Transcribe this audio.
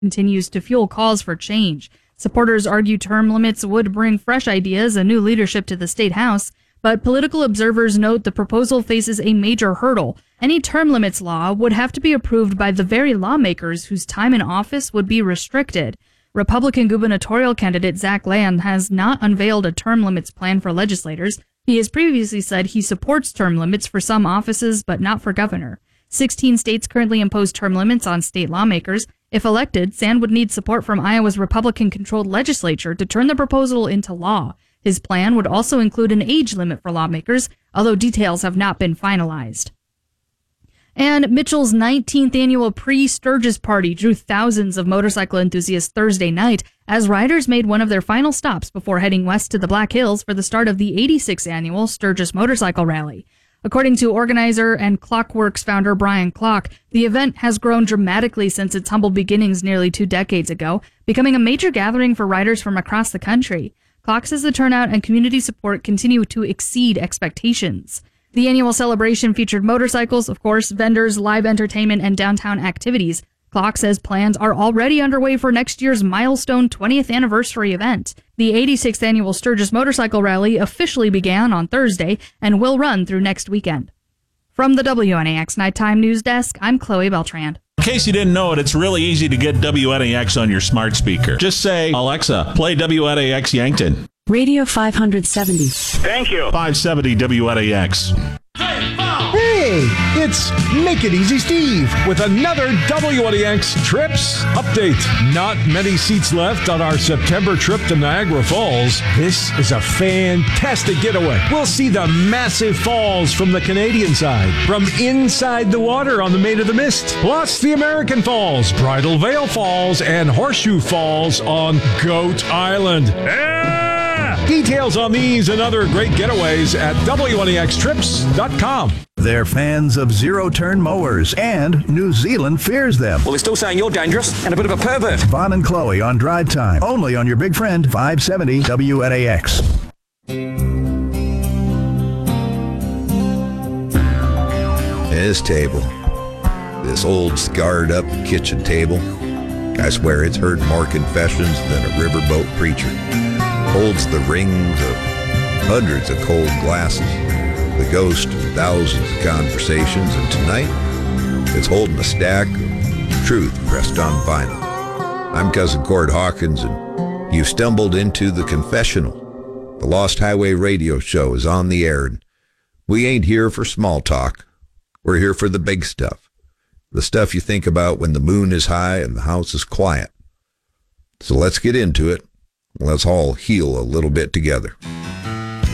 continues to fuel calls for change. Supporters argue term limits would bring fresh ideas and new leadership to the state house, but political observers note the proposal faces a major hurdle. Any term limits law would have to be approved by the very lawmakers whose time in office would be restricted. Republican gubernatorial candidate Zach Land has not unveiled a term limits plan for legislators. He has previously said he supports term limits for some offices, but not for governor. 16 states currently impose term limits on state lawmakers. If elected, Sand would need support from Iowa's Republican-controlled legislature to turn the proposal into law. His plan would also include an age limit for lawmakers, although details have not been finalized. And Mitchell's 19th annual pre-Sturgis party drew thousands of motorcycle enthusiasts Thursday night as riders made one of their final stops before heading west to the Black Hills for the start of the 86th annual Sturgis Motorcycle Rally. According to organizer and Clockworks founder Brian Clock, the event has grown dramatically since its humble beginnings nearly 2 decades ago, becoming a major gathering for riders from across the country. Clock says the turnout and community support continue to exceed expectations. The annual celebration featured motorcycles, of course, vendors, live entertainment, and downtown activities. Clock says plans are already underway for next year's milestone 20th anniversary event. The 86th annual Sturgis Motorcycle Rally officially began on Thursday and will run through next weekend. From the WNAX Nighttime News Desk, I'm Chloe Beltran. In case you didn't know it, it's really easy to get WNAX on your smart speaker. Just say, Alexa, play WNAX Yankton. Radio 570. Thank you. 570 WNAX. Hey, it's Make It Easy Steve with another WNAX Trips update. Not many seats left on our September trip to Niagara Falls. This is a fantastic getaway. We'll see the massive falls from the Canadian side, from inside the water on the Maid of the Mist, plus the American Falls, Bridal Veil Falls, and Horseshoe Falls on Goat Island. Details on these and other great getaways at WNAXtrips.com. They're fans of zero-turn mowers, and New Zealand fears them. Well, they're still saying you're dangerous and a bit of a pervert. Vaughn and Chloe on Drive Time, only on your big friend 570 WNAX. This table, this old scarred-up kitchen table, I swear it's heard more confessions than a riverboat preacher. Holds the rings of hundreds of cold glasses, the ghost of thousands of conversations, and tonight it's holding a stack of truth pressed on vinyl. I'm Cousin Cord Hawkins, and you've stumbled into The Confessional. The Lost Highway radio show is on the air, and we ain't here for small talk. We're here for the big stuff. The stuff you think about when the moon is high and the house is quiet. So let's get into it. Let's all heal a little bit together.